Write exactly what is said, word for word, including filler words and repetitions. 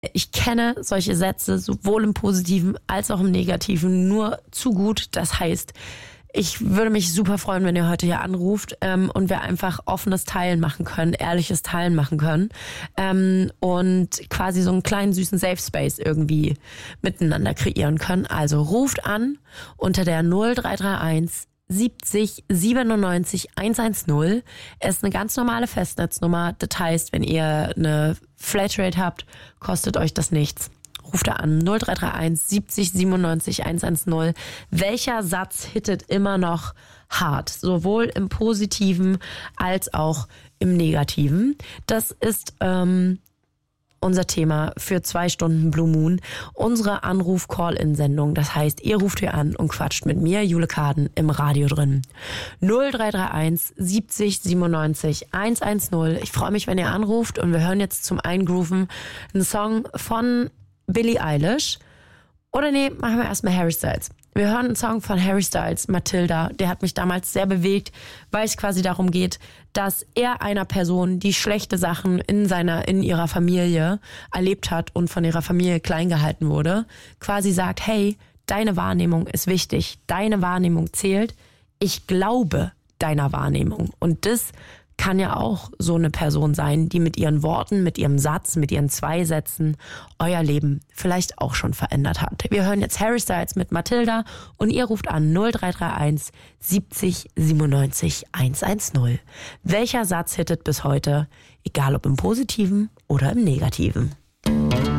Ich kenne solche Sätze sowohl im Positiven als auch im Negativen nur zu gut. Das heißt, ich würde mich super freuen, wenn ihr heute hier anruft ähm, und wir einfach offenes Teilen machen können, ehrliches Teilen machen können ähm, und quasi so einen kleinen süßen Safe Space irgendwie miteinander kreieren können. Also ruft an unter der null drei drei eins siebzig siebenundneunzig hundertzehn. Es ist eine ganz normale Festnetznummer. Das heißt, wenn ihr eine Flatrate habt, kostet euch das nichts. Ruft da an null drei drei eins siebzig siebenundneunzig hundertzehn. Welcher Satz hittet immer noch hart? Sowohl im Positiven als auch im Negativen. Das ist ähm, unser Thema für zwei Stunden Blue Moon. Unsere Anruf-Call-In-Sendung. Das heißt, ihr ruft hier an und quatscht mit mir, Jule Kaden, im Radio drin. null drei drei eins siebzig siebenundneunzig hundertzehn. Ich freue mich, wenn ihr anruft und wir hören jetzt zum Eingrooven einen Song von Billie Eilish. Oder nee, machen wir erstmal Harry Styles. Wir hören einen Song von Harry Styles, Matilda. Der hat mich damals sehr bewegt, weil es quasi darum geht, dass er einer Person, die schlechte Sachen in seiner, in ihrer Familie erlebt hat und von ihrer Familie klein gehalten wurde, quasi sagt, hey, deine Wahrnehmung ist wichtig, deine Wahrnehmung zählt. Ich glaube deiner Wahrnehmung. Und das kann ja auch so eine Person sein, die mit ihren Worten, mit ihrem Satz, mit ihren zwei Sätzen euer Leben vielleicht auch schon verändert hat. Wir hören jetzt Harry Styles mit Matilda und ihr ruft an null drei drei eins siebzig siebenundneunzig hundertzehn. Welcher Satz hittet bis heute, egal ob im Positiven oder im Negativen?